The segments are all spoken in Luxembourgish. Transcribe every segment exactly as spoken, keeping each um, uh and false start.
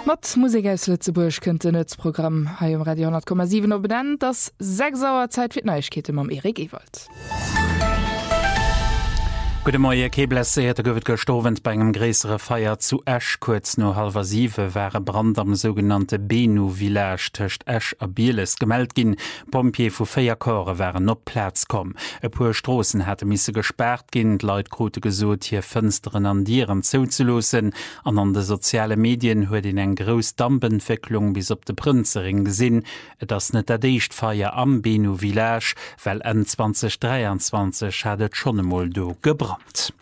Mat Musik aus Lützeburg könnte das Programm hier im Radio hundert Komma sieben noch benennen, dass sechs Sauer Zeit für Neuigkeiten am Erik Ewald. Gute Morgen, Keblessiert gewet gestorven bei engem gräsere Feier zu Esch kurz no halber sieve wäre Brand am sogenannte Benu Village töcht Esch a Bieles gemeldt gin. Pompier vu Feierkore wären op Platz kom. E puer Strossen hätte misse gesperrt gin, Leiit Grote gesot hier Fensteren an Dieren zuzulosen. An an de soziale Medien huet in eng gros Dampentwicklung bis op de Prinzering gesinn. Et ass net der deicht Feier am Benu Village, well en zwanzig dreiundzwanzig hatt schon emol do gebracht.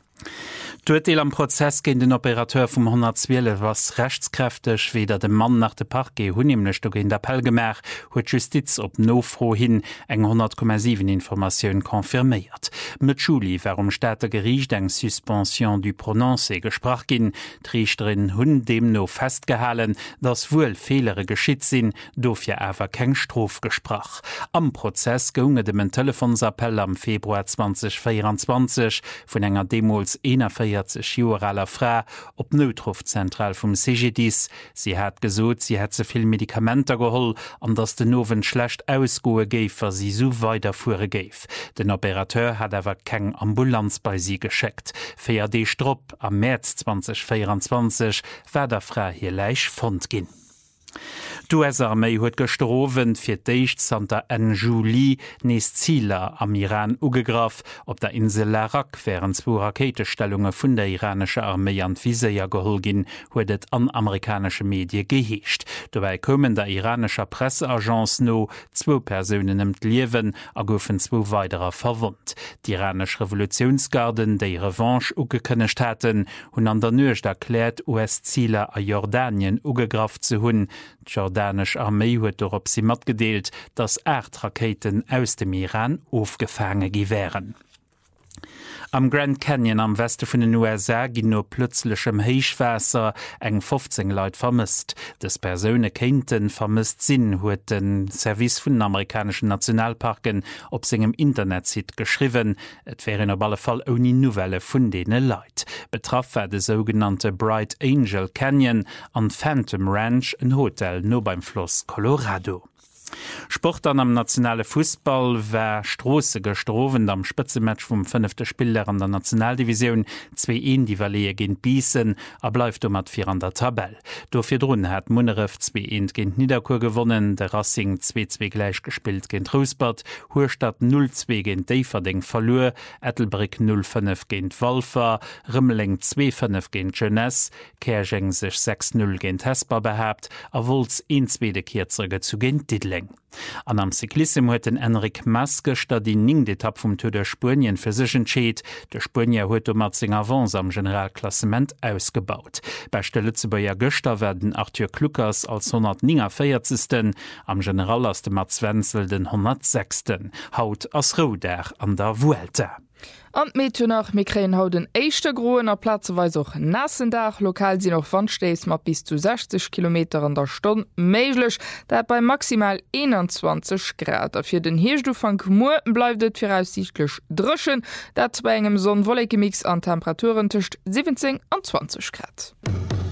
D'Urteil am Prozess gegen den Operateur vom hundertzwölf was rechtskräftig weder dem Mann nach de Parquet hun nämlich in der Appell gemacht, huet Justiz op nofro hin eng hundert Komma sieben Informationen konfirmiert. Mit Juli warum Städte Gericht eng Suspension du Prononcé gesprach gin, Trichterin hun dem no festgehalten, dass wohl Fehlere geschitt sinn, dofir awer keng Strof gesprach. Am Prozess geunge dem en Telefonsappell am Februar zwanzig vierundzwanzig vun enger Demos einundvierzig Joer Frau op Notrufzentral vum C G dix. Sie hat gesot, sie hat soviel Medikamenter geholl, an dass de Nowen schlecht ausgoe géif, as sie so weiter fuhre géif. Den Operateur hat awer keng Ambulanz bei sie gescheckt. F D Stropp am März zwanzig vierundzwanzig war der Frau hier leich fond gin. Du es Armee huet gestrowen fir d'Eicht Santa N'Jouli nees Zieler am Iran ugegraf, op der Insel Larak wären zwo Raketestellunge vun der iranische Armee an Viséier geholl gin, huet et an amerikanische Medie geheescht. Dobei kommen der iranischer Presseagenz no zwo Personen em Liewen a goufen zwo weiterer verwundt. Die iranesch Revolutionsgarden déi Revanche ugekënnecht hätten hun an der Nøcht erkläert U S-Zieler a Jordanien ugegraf zu hunn. Jordanisch Armee huet dorop sie mat gedeelt, dass Erdraketen aus dem Iran aufgefangen gi wären. Am Grand Canyon am Weste vun den U S A ginn no plötzlichem Heichwässer eng fünfzehn Leiit vermisst. Des Persone kenten vermisst sinn huet den Service vun den amerikanischen Nationalparken op segem Internetsit geschriven. Et wären op alle Fall oni Novelle vun dene Leiit. Betraff war de sogenannte Bright Angel Canyon an Phantom Ranch, ein Hotel no beim Fluss Colorado. Sport an am nationale Fußball wär Strosse gestrowen am Spitzematch vum fünfte Spieler an der Nationaldivision zwei eins die Vallee gegen Bießen a bleifft um mat vier an der Tabelle. Dofir drun hat Munneref zwei eins gegen Niederkur gewonnen, der Racing zwei zwei gleich gespielt gegen Trusbad, Hurstadt null zwei gegen Deiferding verlor, Ettelbrick null fünf gegen Wolfer, Rimmeling zwei fünf gegen Jeunesse, Kerscheng sich sechs null gegen Hesper behabt, a Wulz eins zwei de Kierzerge zu gegen Diddling. An am Cyklism huet den Enric Mas gestern die ningte Etappe vom Tour de Spurien für sich entschied. Der Spurnier huet um zehn Avance am Generalklassement ausgebaut. Bei Stelle zu Bayer Göster werden Arthur Kluckers als hundertvierundvierzigsten am General aus dem Mats Wenzel den hundertsechsten Haut as Roder an der Vuelta. An Meteor nach Mikräen haut den eischchte Groen a Plazeweis och nassen Dach, lokal sie noch Wandstees mat bis zu sechzig Kilometer an der Stunde méiglech, dat bei maximal einundzwanzig Grad. Afir den Hirschdufang Murten bleifet voraussichtlich drschen, dat bei engem Sonnenwollegemmix an Temperaturen tcht siebzehn an zwanzig Grad.